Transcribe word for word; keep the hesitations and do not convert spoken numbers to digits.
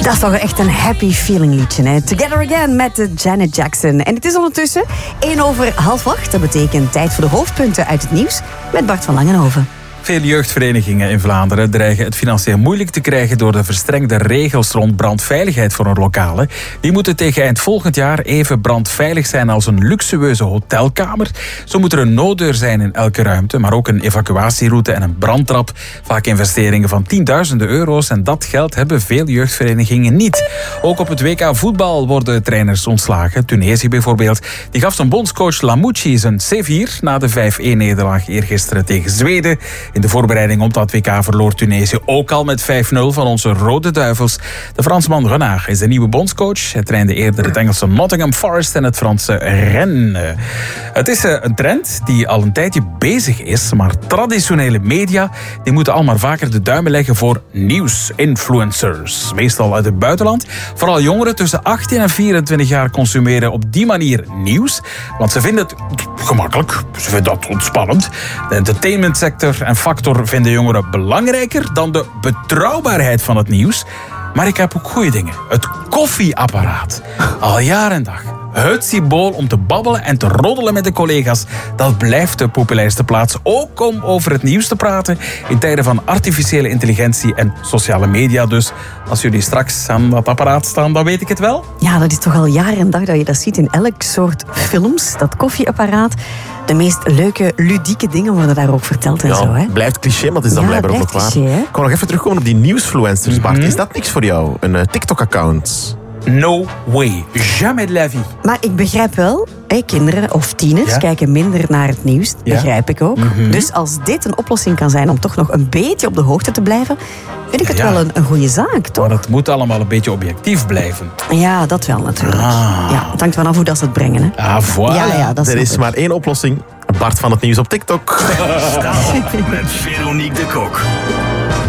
Dat is toch echt een happy feeling liedje, hè? Together Again met de Janet Jackson. En het is ondertussen één over half acht. Dat betekent tijd voor de hoofdpunten uit het nieuws met Bart van Langenhoven. Veel jeugdverenigingen in Vlaanderen dreigen het financieel moeilijk te krijgen door de verstrengde regels rond brandveiligheid voor hun lokalen. Die moeten tegen eind volgend jaar even brandveilig zijn als een luxueuze hotelkamer. Zo moet er een nooddeur zijn in elke ruimte, maar ook een evacuatieroute en een brandtrap. Vaak investeringen van tienduizenden euro's en dat geld hebben veel jeugdverenigingen niet. Ook op het W K voetbal worden trainers ontslagen. Tunesië bijvoorbeeld, die gaf zijn bondscoach Lamouchi zijn C vier na de vijf-een-nederlaag eergisteren tegen Zweden. In de voorbereiding op dat W K verloor Tunesië ook al met vijf nul van onze Rode Duivels. De Fransman Renard is de nieuwe bondscoach. Hij trainde eerder het Engelse Nottingham Forest en het Franse Rennes. Het is een trend die al een tijdje bezig is, maar traditionele media die moeten al maar vaker de duimen leggen voor nieuwsinfluencers. Meestal uit het buitenland. Vooral jongeren tussen achttien en vierentwintig jaar consumeren op die manier nieuws. Want ze vinden het gemakkelijk, ze vinden dat ontspannend. De entertainmentsector en factor vinden jongeren belangrijker dan de betrouwbaarheid van het nieuws. Maar ik heb ook goede dingen. Het koffieapparaat. Al jaar en dag. Het symbool om te babbelen en te roddelen met de collega's. Dat blijft de populairste plaats. Ook om over het nieuws te praten. In tijden van artificiële intelligentie en sociale media. Dus als jullie straks aan dat apparaat staan, dan weet ik het wel. Ja, dat is toch al jaren en dag dat je dat ziet in elk soort films. Dat koffieapparaat. De meest leuke, ludieke dingen worden daar ook verteld en ja, zo. Hè? Blijft cliché, maar het is dan Ja, blijkbaar ook nog blijft waar. cliché, hè? Ik wou nog even terugkomen op die nieuwsfluencers, Bart. Mhm. Is dat niks voor jou? Een uh, TikTok-account? No way. Jamais de la vie. Maar ik begrijp wel, hè, kinderen of tieners Ja? kijken minder naar het nieuws. Dat Ja. begrijp ik ook. Mhm. Dus als dit een oplossing kan zijn om toch nog een beetje op de hoogte te blijven, vind ik het Ja, ja. wel een, een goede zaak, toch? Maar het moet allemaal een beetje objectief blijven. Ja, dat wel natuurlijk. Ah. Ja, het hangt vanaf hoe dat ze het brengen. Hè? Ah, voilà. Ja, ja, dat Er snap is ik. maar één oplossing. Bart van het Nieuws op TikTok. Staan met Veronique de Kok.